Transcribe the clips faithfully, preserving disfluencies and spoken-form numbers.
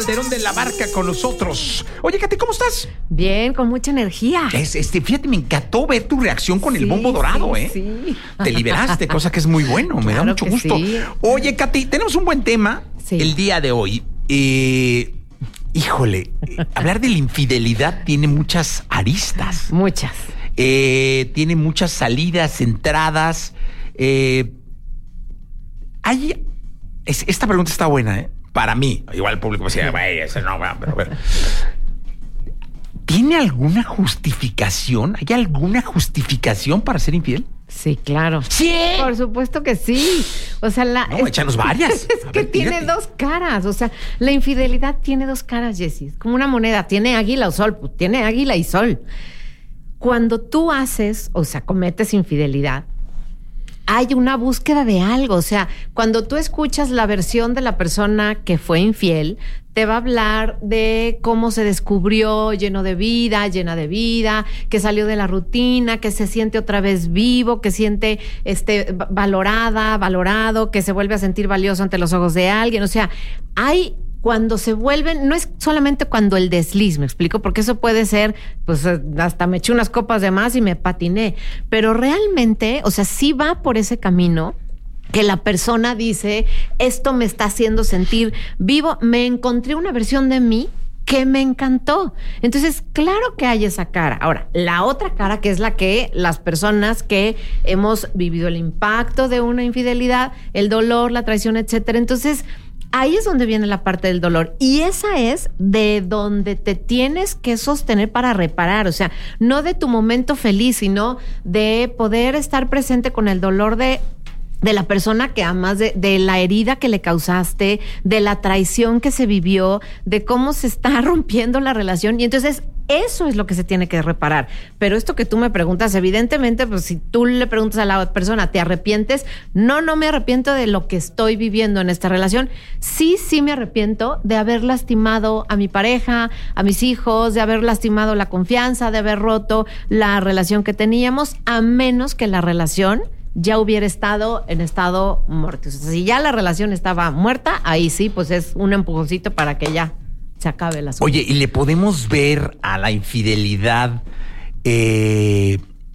Calderón de la Barca con nosotros. Oye, Katy, ¿cómo estás? Bien, con mucha energía. Es, este, fíjate, me encantó ver tu reacción con sí, el bombo dorado, sí, ¿eh? Sí. Te liberaste, cosa que es muy bueno, me Claro da mucho que gusto. Sí. Oye, Katy, tenemos un buen tema Sí. el día de hoy. Eh, híjole, eh, hablar de la infidelidad tiene muchas aristas. Muchas. Eh, tiene muchas salidas, entradas. Eh, hay, es, esta pregunta está buena, ¿eh? Para mí. Igual el público me decía, güey, ese no, pero a ver. ¿Tiene alguna justificación? ¿Hay alguna justificación para ser infiel? Sí, claro. ¡Sí! Por supuesto que sí. O sea, la. No, échanos varias. Es A que ver, tiene tírate. dos caras. O sea, la infidelidad tiene dos caras, Jessy. Es como una moneda. Tiene águila o sol. Pues tiene águila y sol. Cuando tú haces, o sea, cometes infidelidad, hay una búsqueda de algo. O sea, cuando tú escuchas la versión de la persona que fue infiel, te va a hablar de cómo se descubrió lleno de vida, llena de vida, que salió de la rutina, que se siente otra vez vivo, que siente este, valorada, valorado, que se vuelve a sentir valioso ante los ojos de alguien. O sea, hay... Cuando se vuelven, no es solamente cuando el desliz, me explico, porque eso puede ser, pues hasta me eché unas copas de más y me patiné, pero realmente, o sea, sí va por ese camino que la persona dice, esto me está haciendo sentir vivo, me encontré una versión de mí que me encantó. Entonces, claro que hay esa cara. Ahora, la otra cara, que es la que las personas que hemos vivido el impacto de una infidelidad, el dolor, la traición, etcétera, entonces... Ahí es donde viene la parte del dolor y esa es de donde te tienes que sostener para reparar, o sea, no de tu momento feliz, sino de poder estar presente con el dolor de... de la persona que amas, de, de la herida que le causaste, de la traición que se vivió, de cómo se está rompiendo la relación. Y entonces eso es lo que se tiene que reparar. Pero esto que tú me preguntas, evidentemente, pues si tú le preguntas a la persona, ¿te arrepientes? No, no me arrepiento de lo que estoy viviendo en esta relación. Sí, sí me arrepiento de haber lastimado a mi pareja, a mis hijos, de haber lastimado la confianza, de haber roto la relación que teníamos, a menos que la relación ya hubiera estado en estado muerto. O sea, si ya la relación estaba muerta, ahí sí, pues es un empujoncito para que ya se acabe el asunto. Oye, ¿y le podemos ver a la infidelidad eh,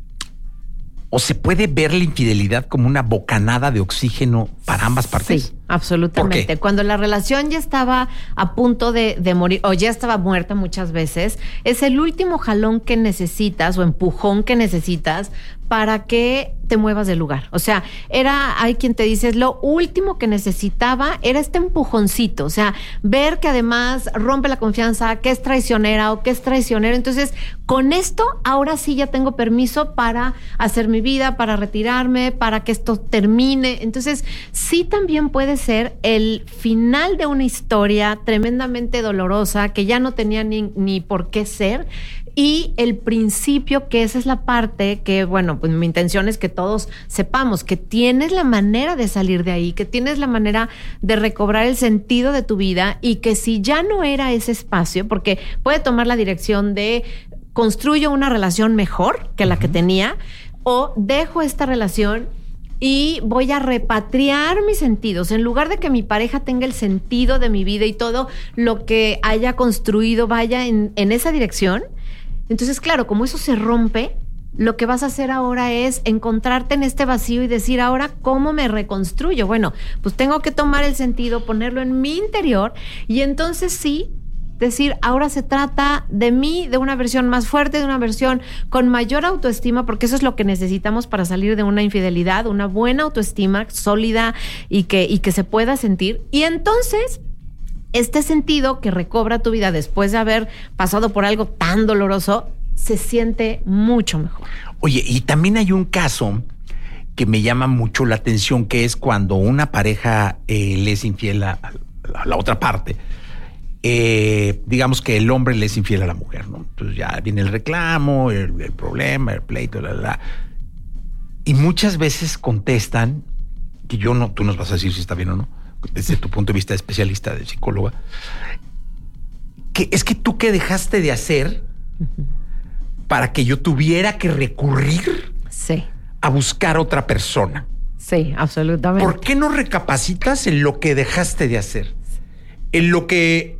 o se puede ver la infidelidad como una bocanada de oxígeno para ambas partes? Sí, absolutamente. ¿Por qué? Cuando la relación ya estaba a punto de, de morir o ya estaba muerta muchas veces, es el último jalón que necesitas o empujón que necesitas para que te muevas del lugar. O sea, era, hay quien te dice, es lo último que necesitaba, era este empujoncito. O sea, ver que además rompe la confianza, que es traicionera o que es traicionero. Entonces, con esto, ahora sí ya tengo permiso para hacer mi vida, para retirarme, para que esto termine. Entonces, sí también puede ser el final de una historia tremendamente dolorosa que ya no tenía ni, ni por qué ser. Y el principio, que esa es la parte que, bueno, pues mi intención es que todos sepamos que tienes la manera de salir de ahí, que tienes la manera de recobrar el sentido de tu vida y que si ya no era ese espacio, porque puede tomar la dirección de construyo una relación mejor que la que tenía o dejo esta relación y voy a repatriar mis sentidos. En lugar de que mi pareja tenga el sentido de mi vida y todo lo que haya construido vaya en, en esa dirección. Entonces, claro, como eso se rompe, lo que vas a hacer ahora es encontrarte en este vacío y decir, ahora, ¿cómo me reconstruyo? Bueno, pues tengo que tomar el sentido, ponerlo en mi interior y entonces sí, decir, ahora se trata de mí, de una versión más fuerte, de una versión con mayor autoestima, porque eso es lo que necesitamos para salir de una infidelidad, una buena autoestima sólida y que, y que se pueda sentir. Y entonces... este sentido que recobra tu vida después de haber pasado por algo tan doloroso, se siente mucho mejor. Oye, y también hay un caso que me llama mucho la atención, que es cuando una pareja eh, le es infiel a, a la otra parte. Eh, digamos que el hombre le es infiel a la mujer, ¿no? Entonces ya viene el reclamo, el, el problema, el pleito, la, la, la. Y muchas veces contestan, que yo no, tú nos vas a decir si está bien o no, desde tu punto de vista de especialista, de psicóloga, que es que tú qué dejaste de hacer uh-huh. para que yo tuviera que recurrir sí. a buscar otra persona. Sí, absolutamente. ¿Por qué no recapacitas en lo que dejaste de hacer? En lo que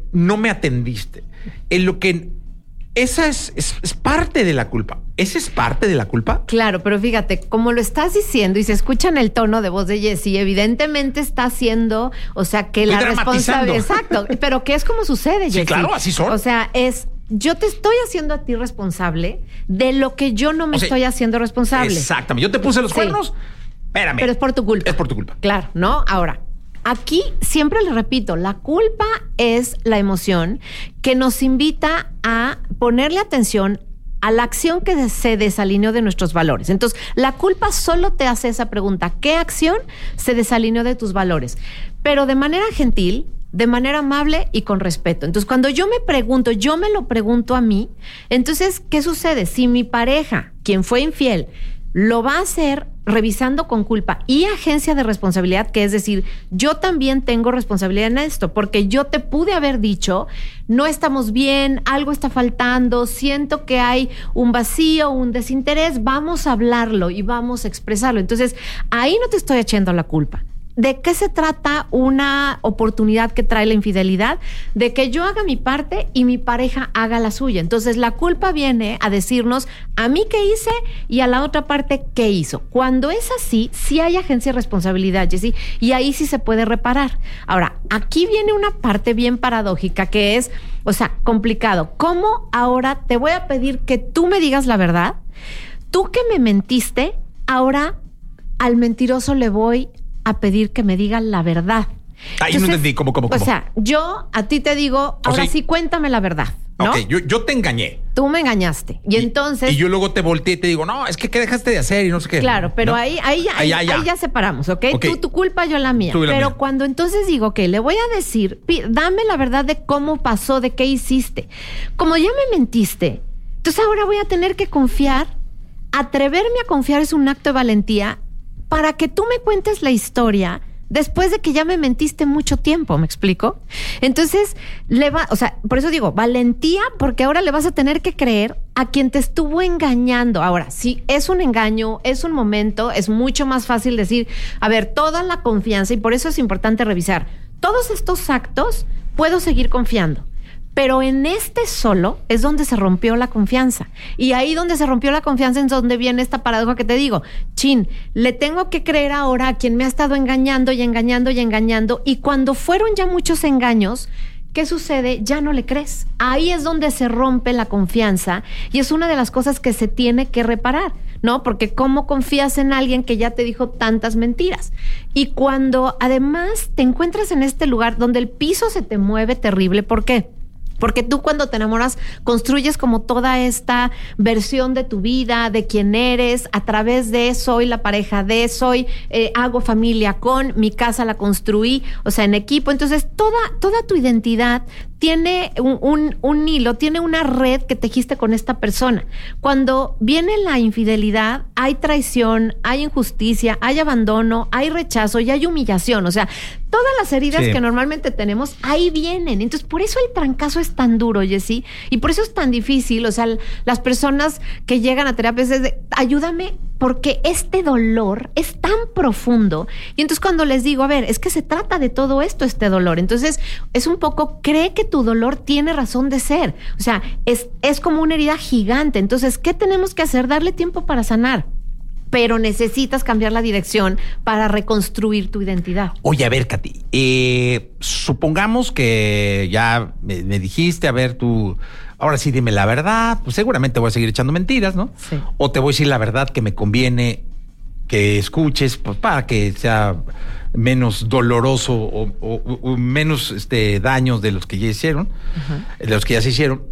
no me atendiste, en lo que esa es, es, es parte de la culpa. ¿Esa es parte de la culpa? Claro, pero fíjate, como lo estás diciendo y se escucha en el tono de voz de Jessy, evidentemente está haciendo, o sea, que Estoy la responsabilidad... Exacto, pero que es como sucede, Jessy. Sí, claro, así son. O sea, es... Yo te estoy haciendo a ti responsable de lo que yo no me o sea, estoy haciendo responsable. Exactamente. Yo te puse los sí. cuernos, espérame. Pero es por tu culpa. Es por tu culpa. Claro, ¿no? Ahora, aquí siempre le repito, la culpa es la emoción que nos invita a ponerle atención a la acción que se desalineó de nuestros valores. Entonces, la culpa solo te hace esa pregunta, ¿qué acción se desalineó de tus valores? Pero de manera gentil, de manera amable y con respeto. Entonces, cuando yo me pregunto, yo me lo pregunto a mí, entonces, ¿qué sucede? Si mi pareja, quien fue infiel, lo va a hacer revisando con culpa y agencia de responsabilidad, que es decir, yo también tengo responsabilidad en esto, porque yo te pude haber dicho, no estamos bien, algo está faltando, siento que hay un vacío, un desinterés, vamos a hablarlo y vamos a expresarlo. Entonces, ahí no te estoy echando la culpa. ¿De qué se trata una oportunidad que trae la infidelidad? De que yo haga mi parte y mi pareja haga la suya. Entonces, la culpa viene a decirnos a mí qué hice y a la otra parte qué hizo. Cuando es así, sí hay agencia de responsabilidad, Jessy, y ahí sí se puede reparar. Ahora, aquí viene una parte bien paradójica que es, o sea, complicado. ¿Cómo ahora te voy a pedir que tú me digas la verdad? Tú que me mentiste, ahora al mentiroso le voy a pedir que me digan la verdad. Ahí no entendí, ¿cómo, cómo, cómo? O sea, yo a ti te digo, ahora o sea, sí cuéntame la verdad, ¿no? Ok, yo, yo te engañé. Tú me engañaste. Y, y entonces... Y yo luego te volteé y te digo, no, es que ¿qué dejaste de hacer? Y no sé qué. Claro, pero ¿no? ahí, ahí, ahí, ahí, ya. ahí ya separamos, ¿ok? okay. Tú tu culpa, yo la mía. La pero mía. Cuando entonces digo, ok, le voy a decir, dame la verdad de cómo pasó, de qué hiciste. Como ya me mentiste, entonces ahora voy a tener que confiar. Atreverme a confiar es un acto de valentía para que tú me cuentes la historia después de que ya me mentiste mucho tiempo, ¿me explico? Entonces, le va, o sea, por eso digo, valentía, porque ahora le vas a tener que creer a quien te estuvo engañando. Ahora, si es un engaño, es un momento, es mucho más fácil decir, a ver, toda la confianza, y por eso es importante revisar, todos estos actos puedo seguir confiando. Pero en este solo es donde se rompió la confianza. Y ahí donde se rompió la confianza es donde viene esta paradoja que te digo. Chin, le tengo que creer ahora a quien me ha estado engañando y engañando y engañando. Y cuando fueron ya muchos engaños, ¿qué sucede? Ya no le crees. Ahí es donde se rompe la confianza. Y es una de las cosas que se tiene que reparar, ¿no? Porque ¿cómo confías en alguien que ya te dijo tantas mentiras? Y cuando además te encuentras en este lugar donde el piso se te mueve terrible, ¿por qué? Porque tú cuando te enamoras construyes como toda esta versión de tu vida, de quién eres, a través de soy la pareja de, soy, eh, hago familia con, mi casa la construí, o sea, en equipo. Entonces, toda, toda tu identidad tiene un, un, un hilo, tiene una red que tejiste con esta persona. Cuando viene la infidelidad, hay traición, hay injusticia, hay abandono, hay rechazo y hay humillación. O sea, todas las heridas sí. que normalmente tenemos, ahí vienen. Entonces, por eso el trancazo es tan duro, Jessy, y por eso es tan difícil. O sea, las personas que llegan a terapia es de, ayúdame, porque este dolor es tan profundo. Y entonces cuando les digo, a ver, es que se trata de todo esto, este dolor. Entonces, es un poco, cree que tu dolor tiene razón de ser. O sea, es, es como una herida gigante. Entonces, ¿qué tenemos que hacer? Darle tiempo para sanar. Pero necesitas cambiar la dirección para reconstruir tu identidad. Oye, a ver, Katy, eh, supongamos que ya me, me dijiste, a ver, tú, ahora sí dime la verdad, pues seguramente voy a seguir echando mentiras, ¿no? Sí. O te voy a decir la verdad que me conviene que escuches, pues para que sea menos doloroso o, o, o menos este, daños de los que ya hicieron, uh-huh. de los que ya se hicieron.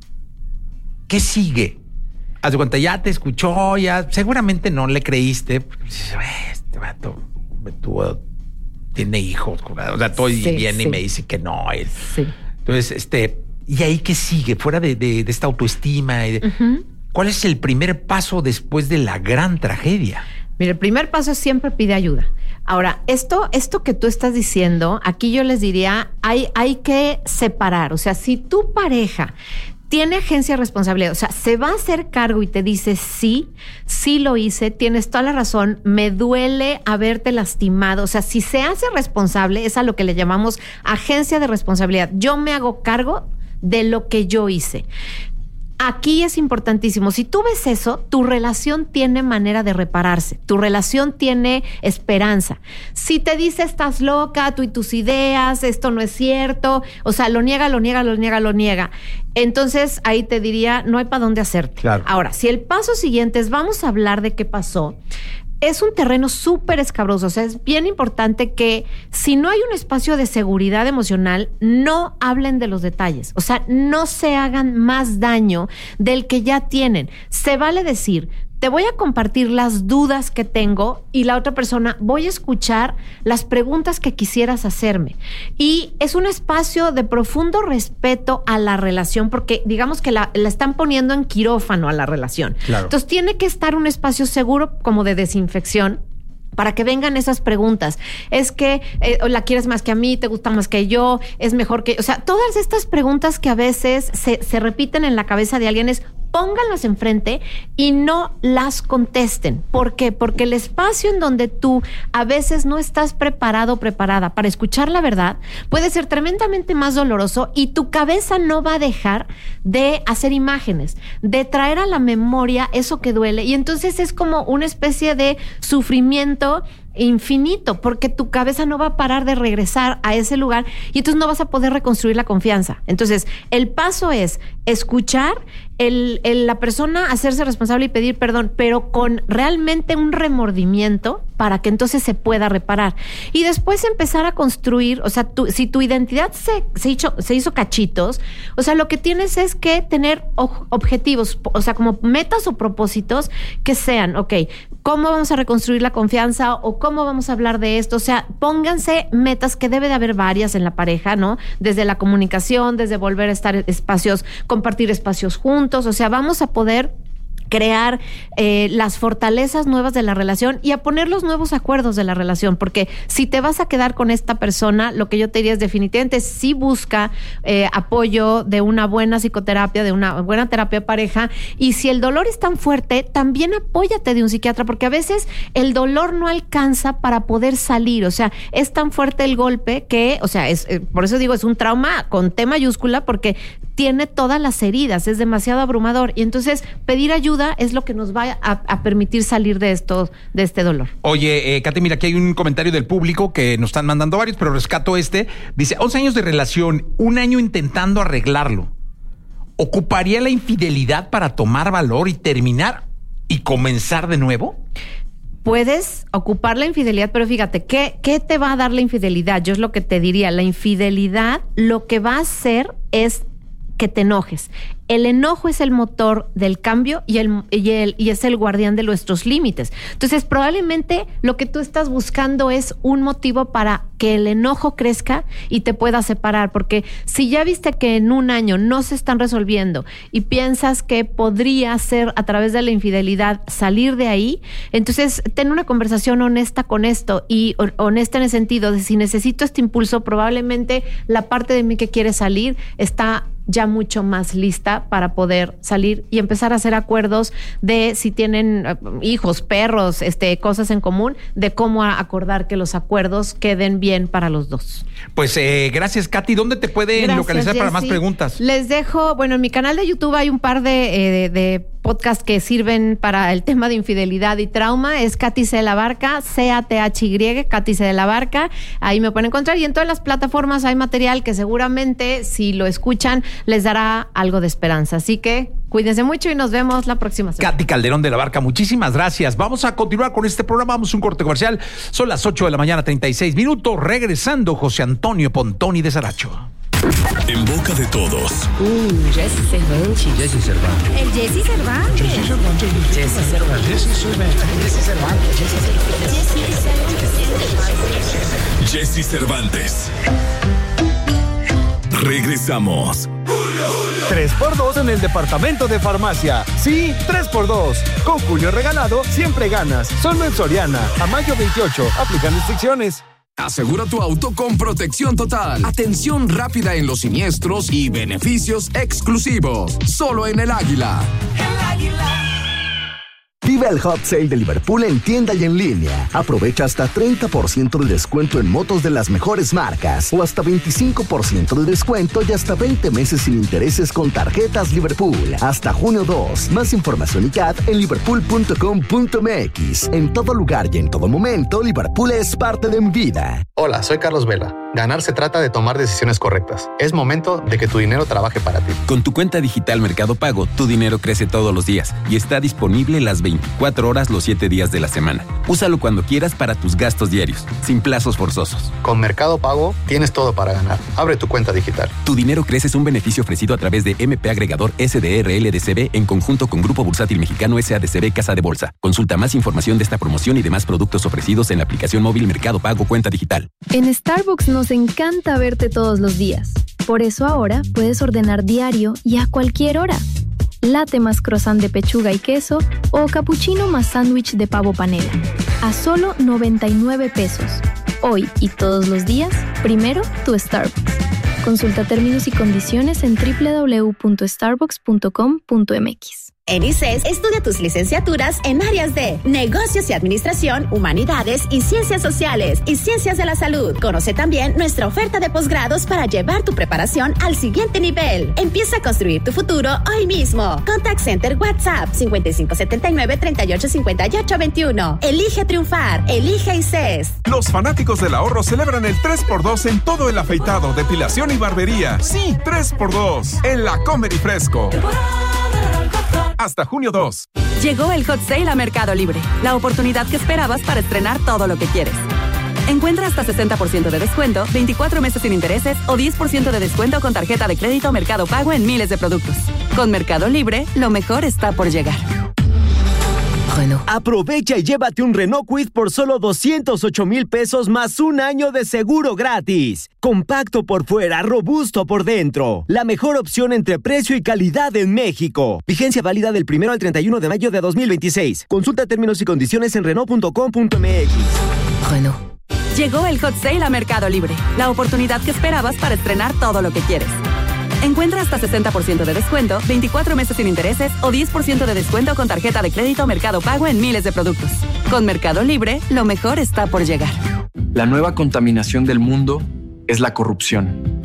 ¿Qué sigue? Haz de cuenta, ya te escuchó, ya seguramente no le creíste. Este vato tuvo, tiene hijos, o sea, todo sí, viene sí. y me dice que no. Él. Sí. Entonces, este, ¿y ahí qué sigue? Fuera de, de, de esta autoestima. Y de, uh-huh. ¿Cuál es el primer paso después de la gran tragedia? Mira, el primer paso es siempre pide ayuda. Ahora, esto, esto que tú estás diciendo, aquí yo les diría, hay, hay que separar. O sea, si tu pareja tiene agencia de responsabilidad, o sea, se va a hacer cargo y te dice, sí, sí lo hice, tienes toda la razón, me duele haberte lastimado. O sea, si se hace responsable, es a lo que le llamamos agencia de responsabilidad. Yo me hago cargo de lo que yo hice. Aquí es importantísimo. Si tú ves eso, tu relación tiene manera de repararse. Tu relación tiene esperanza. Si te dice estás loca, tú y tus ideas, esto no es cierto, o sea, lo niega, lo niega, lo niega, lo niega. Entonces ahí te diría, no hay para dónde hacerte. Claro. Ahora, si el paso siguiente es vamos a hablar de qué pasó, es un terreno súper escabroso. O sea, es bien importante que si no hay un espacio de seguridad emocional, no hablen de los detalles. O sea, no se hagan más daño del que ya tienen. Se vale decir, te voy a compartir las dudas que tengo y la otra persona, voy a escuchar las preguntas que quisieras hacerme. Y es un espacio de profundo respeto a la relación, porque digamos que la, la están poniendo en quirófano a la relación. Claro. Entonces tiene que estar un espacio seguro como de desinfección para que vengan esas preguntas. Es que eh, la quieres más que a mí, te gusta más que yo, es mejor que... O sea, todas estas preguntas que a veces se, se repiten en la cabeza de alguien es pónganlas enfrente y no las contesten. ¿Por qué? Porque el espacio en donde tú a veces no estás preparado o preparada para escuchar la verdad puede ser tremendamente más doloroso y tu cabeza no va a dejar de hacer imágenes, de traer a la memoria eso que duele. Y entonces es como una especie de sufrimiento infinito, porque tu cabeza no va a parar de regresar a ese lugar y entonces no vas a poder reconstruir la confianza. Entonces, el paso es escuchar, el, el, la persona hacerse responsable y pedir perdón, pero con realmente un remordimiento para que entonces se pueda reparar. Y después empezar a construir, o sea, tu, si tu identidad se, se, hizo, se hizo cachitos, o sea, lo que tienes es que tener objetivos, o sea, como metas o propósitos que sean, ok, ¿cómo vamos a reconstruir la confianza? ¿O cómo vamos a hablar de esto? O sea, pónganse metas, que debe de haber varias en la pareja, ¿no? Desde la comunicación, desde volver a estar en espacios, compartir espacios juntos, o sea, vamos a poder crear eh, las fortalezas nuevas de la relación y a poner los nuevos acuerdos de la relación, porque si te vas a quedar con esta persona, lo que yo te diría es definitivamente sí busca eh, apoyo de una buena psicoterapia, de una buena terapia de pareja, y si el dolor es tan fuerte, también apóyate de un psiquiatra, porque a veces el dolor no alcanza para poder salir. O sea, es tan fuerte el golpe que, o sea, es, eh, por eso digo, es un trauma con T mayúscula, porque tiene todas las heridas, es demasiado abrumador, y entonces pedir ayuda es lo que nos va a, a permitir salir de esto, de este dolor. Oye, eh, Katy, mira, aquí hay un comentario del público que nos están mandando varios, pero rescato este. Dice, once años de relación, un año intentando arreglarlo. ¿Ocuparía la infidelidad para tomar valor y terminar y comenzar de nuevo? Puedes ocupar la infidelidad, pero fíjate, ¿qué, ¿qué te va a dar la infidelidad? Yo es lo que te diría, la infidelidad lo que va a hacer es que te enojes. El enojo es el motor del cambio y, el, y, el, y es el guardián de nuestros límites. Entonces, probablemente lo que tú estás buscando es un motivo para que el enojo crezca y te pueda separar, porque si ya viste que en un año no se están resolviendo y piensas que podría ser a través de la infidelidad salir de ahí, entonces ten una conversación honesta con esto, y honesta en el sentido de si necesito este impulso, probablemente la parte de mí que quiere salir está ya mucho más lista para poder salir y empezar a hacer acuerdos de si tienen hijos, perros, este, cosas en común, de cómo acordar que los acuerdos queden bien para los dos. Pues eh, gracias, Katy. ¿Dónde te pueden gracias, localizar Jessy. Para más preguntas? Les dejo, bueno, en mi canal de YouTube hay un par de, eh, de, de podcasts que sirven para el tema de infidelidad y trauma. Es Katy C. de la Barca, C A T H Y, Katy C. de la Barca. Ahí me pueden encontrar, y en todas las plataformas hay material que seguramente, si lo escuchan, les dará algo de esperanza. Así que cuídense mucho y nos vemos la próxima semana. Katy Calderón de la Barca, muchísimas gracias. Vamos a continuar con este programa. Vamos a un corte comercial. Son las ocho de la mañana, treinta y seis minutos. Regresando, José Antonio Pontoni de Saracho. En boca de todos. Uh, Jessy Cervantes. Jessy Cervantes. El Jessy Cervantes. Jessy Cervantes. Jessy Cervantes. Jessy Cervantes. Jessy Cervantes. Jessy Cervantes. Regresamos. tres por dos en el departamento de farmacia. Sí, tres por dos. Con Julio Regalado siempre ganas. Solo en Soriana. A mayo veintiocho. Aplican restricciones. Asegura tu auto con protección total, atención rápida en los siniestros y beneficios exclusivos. Solo en El Águila. El Águila. Vive el Hot Sale de Liverpool en tienda y en línea. Aprovecha hasta treinta por ciento de descuento en motos de las mejores marcas o hasta veinticinco por ciento de descuento y hasta veinte meses sin intereses con tarjetas Liverpool. Hasta junio dos. Más información y C A D en liverpool punto com punto m x. En todo lugar y en todo momento, Liverpool es parte de mi vida. Hola, soy Carlos Vela. Ganar se trata de tomar decisiones correctas. Es momento de que tu dinero trabaje para ti. Con tu cuenta digital Mercado Pago, tu dinero crece todos los días y está disponible las veinticuatro horas los siete días de la semana. Úsalo cuando quieras para tus gastos diarios, sin plazos forzosos. Con Mercado Pago tienes todo para ganar. Abre tu cuenta digital. Tu dinero crece es un beneficio ofrecido a través de M P Agregador S D R L D C B en conjunto con Grupo Bursátil Mexicano S A D C B Casa de Bolsa. Consulta más información de esta promoción y demás productos ofrecidos en la aplicación móvil Mercado Pago Cuenta Digital. En Starbucks nos encanta verte todos los días. Por eso ahora puedes ordenar diario y a cualquier hora. Latte más croissant de pechuga y queso o cappuccino más sándwich de pavo panela. A solo noventa y nueve pesos. Hoy y todos los días, primero tu Starbucks. Consulta términos y condiciones en doble u doble u doble u punto starbucks punto com punto m x. En I C E S, estudia tus licenciaturas en áreas de Negocios y Administración, Humanidades y Ciencias Sociales y Ciencias de la Salud. Conoce también nuestra oferta de posgrados para llevar tu preparación al siguiente nivel. Empieza a construir tu futuro hoy mismo. Contact Center WhatsApp cincuenta y cinco setenta y nueve treinta y ocho cincuenta y ocho veintiuno. Elige triunfar. Elige I C E S. Los fanáticos del ahorro celebran el tres por dos en todo el afeitado, depilación y barbería. Sí, tres por dos en la Comer y Fresco. Hasta junio dos. Llegó el Hot Sale a Mercado Libre, la oportunidad que esperabas para estrenar todo lo que quieres. Encuentra hasta sesenta por ciento de descuento, veinticuatro meses sin intereses o diez por ciento de descuento con tarjeta de crédito Mercado Pago en miles de productos. Con Mercado Libre, lo mejor está por llegar. Renault. Aprovecha y llévate un Renault Kwid por solo doscientos ocho mil pesos más un año de seguro gratis. Compacto por fuera, robusto por dentro. La mejor opción entre precio y calidad en México. Vigencia válida del primero al treinta y uno de mayo de dos mil veintiséis. Consulta términos y condiciones en renault punto com punto m x. Renault. Llegó el Hot Sale a Mercado Libre, la oportunidad que esperabas para estrenar todo lo que quieres. Encuentra hasta sesenta por ciento de descuento, veinticuatro meses sin intereses o diez por ciento de descuento con tarjeta de crédito Mercado Pago en miles de productos. Con Mercado Libre, lo mejor está por llegar. La nueva contaminación del mundo es la corrupción.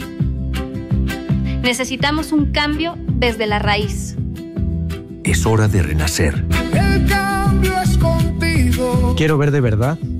Necesitamos un cambio desde la raíz. Es hora de renacer. El cambio es contigo. Quiero ver de verdad